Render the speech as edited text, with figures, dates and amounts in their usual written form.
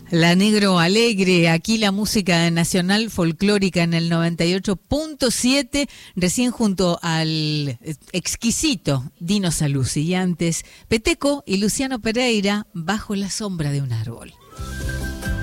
La Negro Alegre, aquí la música nacional folclórica en el 98.7, recién junto al exquisito Dino Saluzzi y antes Peteco y Luciano Pereira, Bajo la sombra de un árbol.